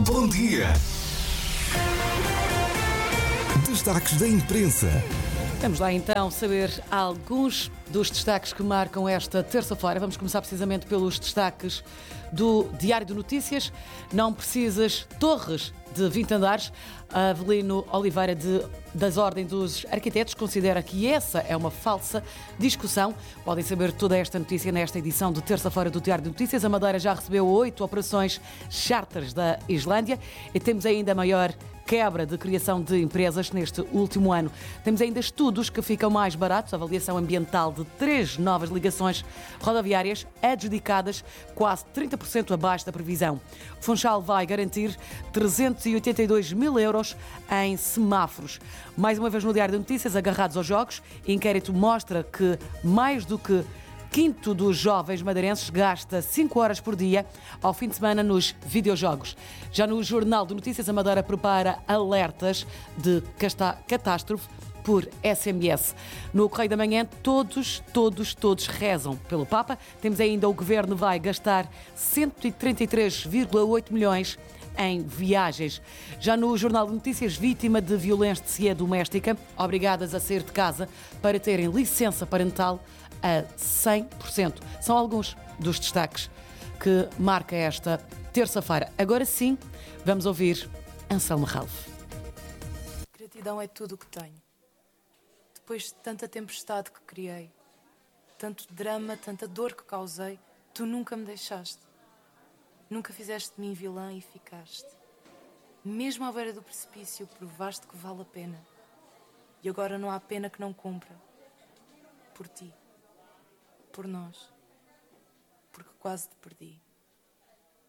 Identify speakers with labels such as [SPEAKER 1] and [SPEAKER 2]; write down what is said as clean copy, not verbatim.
[SPEAKER 1] Bom dia! Destaques da imprensa.
[SPEAKER 2] Vamos lá então saber alguns dos destaques que marcam esta terça-feira. Vamos começar precisamente pelos destaques do Diário de Notícias. Não precisas torres de 20 andares. Avelino Oliveira, das Ordens dos Arquitetos, considera que essa é uma falsa discussão. Podem saber toda esta notícia nesta edição de terça-feira do Diário de Notícias. A Madeira já recebeu 8 operações charters da Islândia e temos ainda a maior quebra de criação de empresas neste último ano. Temos ainda estudos que ficam mais baratos, avaliação ambiental de 3 novas ligações rodoviárias adjudicadas, quase 30% abaixo da previsão. O Funchal vai garantir 382 mil euros em semáforos. Mais uma vez no Diário de Notícias, agarrados aos jogos, inquérito mostra que mais do que quinto dos jovens madeirenses gasta 5 horas por dia ao fim de semana nos videojogos. Já no Jornal de Notícias, a Madeira prepara alertas de catástrofe por SMS. No Correio da Manhã, todos rezam pelo Papa. Temos ainda o Governo vai gastar 133,8 milhões em viagens. Já no Jornal de Notícias, vítima de violência doméstica, obrigadas a sair de casa para terem licença parental a 100%. São alguns dos destaques que marca esta terça-feira. Agora sim, vamos ouvir Anselmo Ralph.
[SPEAKER 3] Gratidão é tudo o que tenho. Depois de tanta tempestade que criei, tanto drama, tanta dor que causei, tu nunca me deixaste. Nunca fizeste de mim vilã e ficaste. Mesmo à beira do precipício, provaste que vale a pena. E agora não há pena que não cumpra. Por ti. Por nós. Porque quase te perdi.